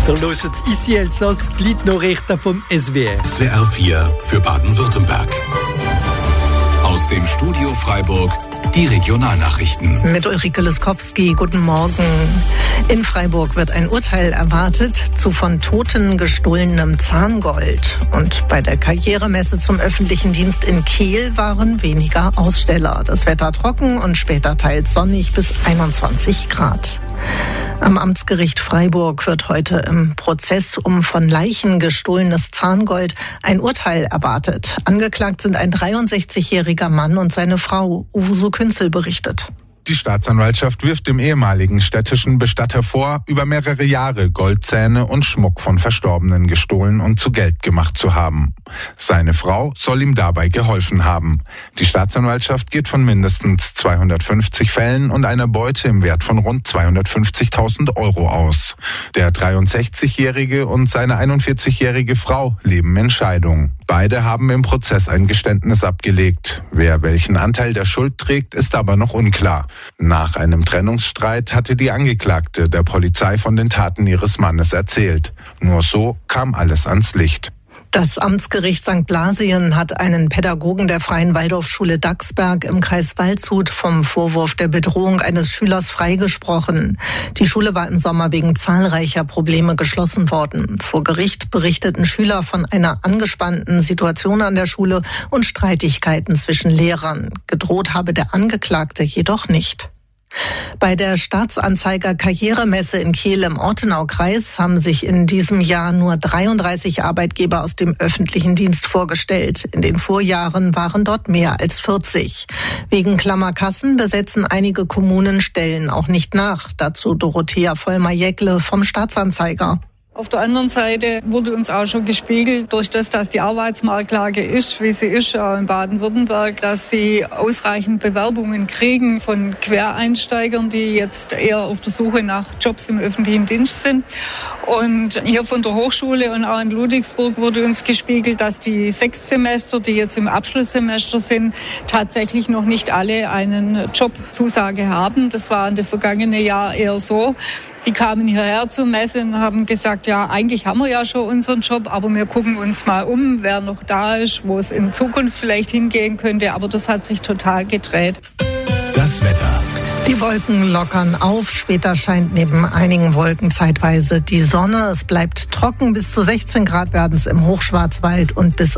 Ihr hört ici Elsass, die Gliednachrichten vom SWR. SWR 4 für Baden-Württemberg. Aus dem Studio Freiburg die Regionalnachrichten. Mit Ulrike Liskowski, guten Morgen. In Freiburg wird ein Urteil erwartet zu von Toten gestohlenem Zahngold. Und bei der Karrieremesse zum öffentlichen Dienst in Kehl waren weniger Aussteller. Das Wetter trocken und später teils sonnig bis 21 Grad. Am Amtsgericht Freiburg wird heute im Prozess um von Leichen gestohlenes Zahngold ein Urteil erwartet. Angeklagt sind ein 63-jähriger Mann und seine Frau. Uwe Künzel berichtet. Die Staatsanwaltschaft wirft dem ehemaligen städtischen Bestatter vor, über mehrere Jahre Goldzähne und Schmuck von Verstorbenen gestohlen und zu Geld gemacht zu haben. Seine Frau soll ihm dabei geholfen haben. Die Staatsanwaltschaft geht von mindestens 250 Fällen und einer Beute im Wert von rund 250.000 Euro aus. Der 63-jährige und seine 41-jährige Frau leben in Scheidung. Beide haben im Prozess ein Geständnis abgelegt. Wer welchen Anteil der Schuld trägt, ist aber noch unklar. Nach einem Trennungsstreit hatte die Angeklagte der Polizei von den Taten ihres Mannes erzählt. Nur so kam alles ans Licht. Das Amtsgericht St. Blasien hat einen Pädagogen der Freien Waldorfschule Dachsberg im Kreis Waldshut vom Vorwurf der Bedrohung eines Schülers freigesprochen. Die Schule war im Sommer wegen zahlreicher Probleme geschlossen worden. Vor Gericht berichteten Schüler von einer angespannten Situation an der Schule und Streitigkeiten zwischen Lehrern. Gedroht habe der Angeklagte jedoch nicht. Bei der Staatsanzeiger Karrieremesse in Kehl im Ortenaukreis haben sich in diesem Jahr nur 33 Arbeitgeber aus dem öffentlichen Dienst vorgestellt. In den Vorjahren waren dort mehr als 40. Wegen Klammerkassen besetzen einige Kommunen Stellen auch nicht nach. Dazu Dorothea Vollmer-Jäckle vom Staatsanzeiger. Auf der anderen Seite wurde uns auch schon gespiegelt, durch das, dass die Arbeitsmarktlage ist, wie sie ist, auch in Baden-Württemberg, dass sie ausreichend Bewerbungen kriegen von Quereinsteigern, die jetzt eher auf der Suche nach Jobs im öffentlichen Dienst sind. Und hier von der Hochschule und auch in Ludwigsburg wurde uns gespiegelt, dass die 6 Semester, die jetzt im Abschlusssemester sind, tatsächlich noch nicht alle einen Jobzusage haben. Das war in den vergangenen Jahren eher so. Die kamen hierher zur Messe und haben gesagt, ja, eigentlich haben wir ja schon unseren Job, aber wir gucken uns mal um, wer noch da ist, wo es in Zukunft vielleicht hingehen könnte. Aber das hat sich total gedreht. Das Wetter. Die Wolken lockern auf. Später scheint neben einigen Wolken zeitweise die Sonne. Es bleibt trocken. Bis zu 16 Grad werden es im Hochschwarzwald und bis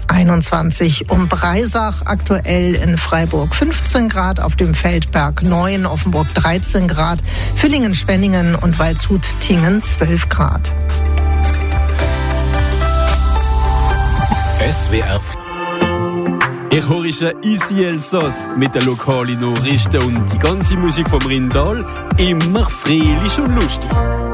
21 um Breisach. Aktuell in Freiburg 15 Grad, auf dem Feldberg 9, Offenburg 13 Grad, Villingen, Schwenningen und Waldshut-Tingen 12 Grad. SWR. Ich höre ici Elsass mit den lokalen Nachrichten und die ganze Musik vom Rindal immer fröhlich und lustig.